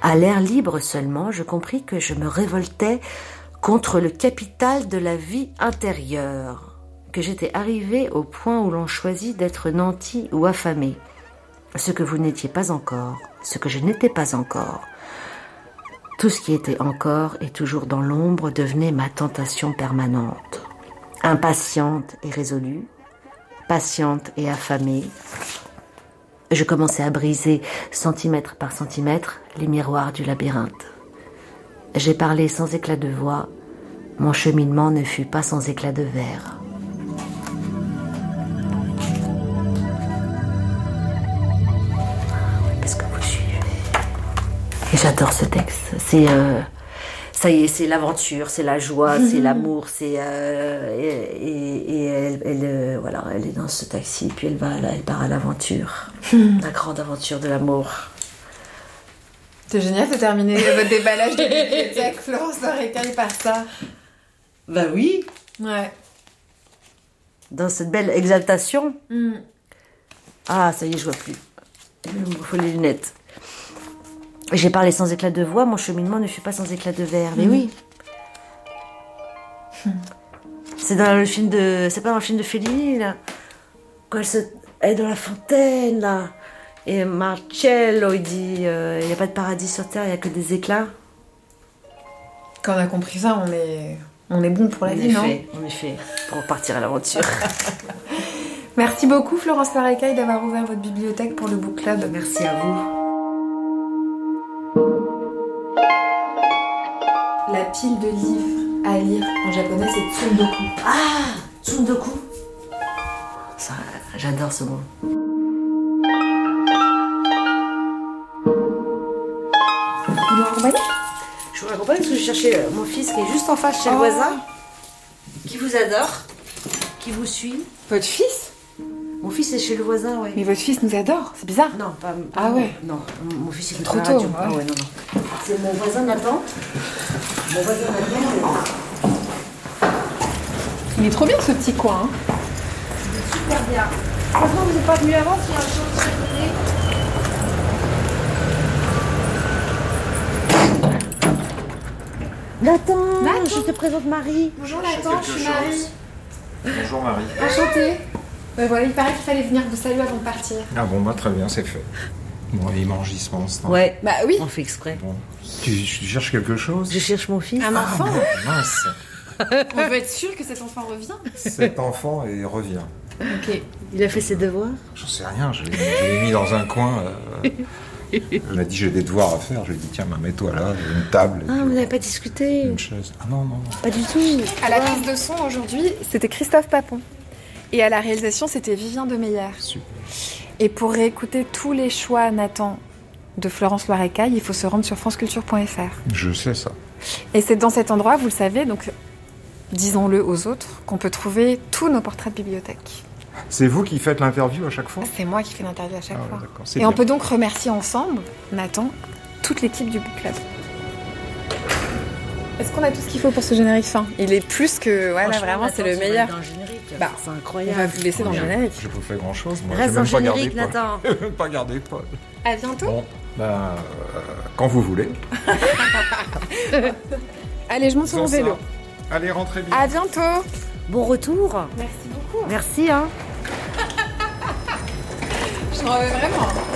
À l'air libre seulement, je compris que je me révoltais contre le capital de la vie intérieure, que j'étais arrivée au point où l'on choisit d'être nanti ou affamé. Ce que vous n'étiez pas encore, ce que je n'étais pas encore. Tout ce qui était encore et toujours dans l'ombre devenait ma tentation permanente. Impatiente et résolue, patiente et affamée, je commençais à briser, centimètre par centimètre, les miroirs du labyrinthe. J'ai parlé sans éclat de voix, mon cheminement ne fut pas sans éclat de verre. Parce que vous suivez. Et j'adore ce texte. Ça y est, c'est l'aventure, c'est la joie, c'est l'amour, c'est voilà, elle est dans ce taxi, puis elle part à l'aventure, la grande aventure de l'amour. C'est génial de terminer votre déballage de bibliothèque, Florence Loirecaille, par ça. Bah oui. Ouais. Dans cette belle exaltation. Ah, ça y est, je vois plus. Il me faut les lunettes. J'ai parlé sans éclat de voix, mon cheminement ne fut pas sans éclat de verre. Mais oui. C'est dans le film de... C'est pas dans le film de Fellini, là. Quand elle est dans la fontaine, là. Et Marcello, il dit... Il n'y a pas de paradis sur Terre, il n'y a que des éclats. Quand on a compris ça, on est bon pour la vie, non ? On est fait pour partir à l'aventure. Merci beaucoup, Florence Loirecaille, d'avoir ouvert votre bibliothèque pour le book club. Merci à vous. La pile de livres à lire en japonais, c'est Tsundoku. Ah, Tsundoku. Ça, j'adore ce mot. Vous nous raccompagnez ? Je vous raccompagne parce que je cherchais mon fils qui est juste en face chez le voisin, qui vous adore, qui vous suit. Votre fils ? Mon fils est chez le voisin, ouais. Mais votre fils nous adore, c'est bizarre. Non, pas Ah ouais. Non, mon fils il trop la tôt. radio. Ouais. Ah ouais, non. C'est mon voisin Nathan. Mon voisin Nathan. Il est trop bien ce petit coin. Hein. Il est super bien. Franchement, vous n'êtes pas venu avant, s'il y a un show de chaque côté. Nathan, je te présente Marie. Bonjour Nathan, je suis Marie. Bonjour Marie. Enchantée. Voilà, il paraît qu'il fallait venir vous saluer avant de partir. Ah bon, bah très bien, c'est fait. Bon, il mange, il se pense. Ouais, bah oui. On fait exprès. Bon. Tu cherches quelque chose? Je cherche mon fils. Un enfant. Mince. On veut être sûr que cet enfant revient. Cet enfant revient. Ok. Il a fait ses devoirs? J'en sais rien, je l'ai mis dans un coin. Il m'a dit j'ai des devoirs à faire. Je lui ai dit tiens, bah, mets-toi là, il y a une table. Ah, vous n'avez pas discuté? Une chaise. Ah non. Pas du tout. À la prise de son aujourd'hui, c'était Christophe Papon. Et à la réalisation, c'était Vivien Demeyer. Super. Et pour réécouter tous les choix, Nathan, de Florence Loirecaille, il faut se rendre sur franceculture.fr. Je sais ça. Et c'est dans cet endroit, vous le savez, donc disons-le aux autres, qu'on peut trouver tous nos portraits de bibliothèque. C'est vous qui faites l'interview à chaque fois? C'est moi qui fais l'interview à chaque fois. D'accord, c'est Et bien. on peut donc remercier ensemble, Nathan, toute l'équipe du Book Club. Est-ce qu'on a tout ce qu'il faut pour ce générique fin? Il est plus que... Voilà, vraiment, c'est le meilleur. Bah, c'est on incroyable. va vous laisser dans le générique. J'ai pas fait grand chose. Moi, Reste j'ai dans même le pas gardé générique, Paul. Nathan. J'ai même pas gardé Paul. À bientôt. Bon, quand vous voulez. Allez, je monte sur mon Sans ça. vélo. Allez, rentrez bien. À bientôt. Bon retour. Merci beaucoup. Merci, hein. Je t'en veux vraiment.